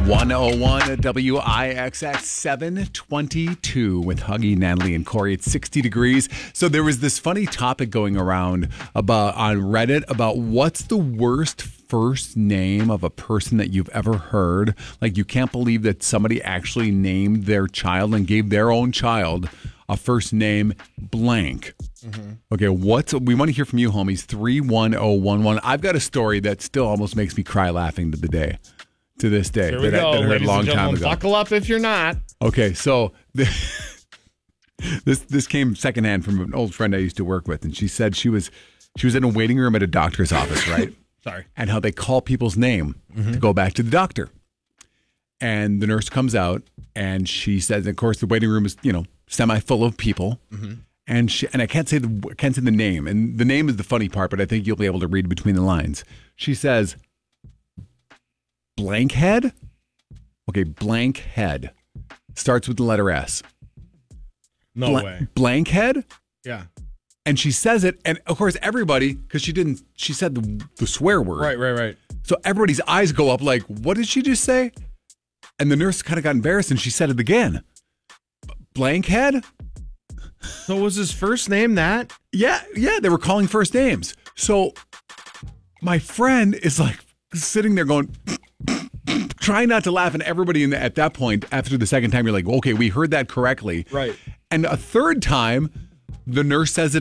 101 WIXX 722 with Huggy, Natalie, and Corey. It's 60 degrees. So there was this funny topic going around about on Reddit about what's the worst first name of a person that you've ever heard. Like, you can't believe that somebody actually named their child and gave their own child a first name blank. Okay, we want to hear from you, homies. 31011. I've got a story that still almost makes me cry laughing to this day. Here we go, I heard ladies a long and time gentlemen. ago. Buckle up if you're not. Okay, so this came secondhand from an old friend I used to work with, and she said she was in a waiting room at a doctor's office, right? Sorry. And how they call people's name to go back to the doctor. And the nurse comes out, and she says, of course, the waiting room is, semi full of people. And I can't say the name, and the name is the funny part, but I think you'll be able to read between the lines. She says, blank head? Okay, blank head. Starts with the letter S. No way. Blank head? Yeah. And she says it, and of course everybody, because she said the swear word. Right. So everybody's eyes go up like, what did she just say? And the nurse kind of got embarrassed, and she said it again. Blank head? So was his first name that? Yeah, they were calling first names. So my friend is like sitting there going, trying not to laugh, and everybody at that point, after the second time, you're like, okay, we heard that correctly. Right. And a third time, the nurse says it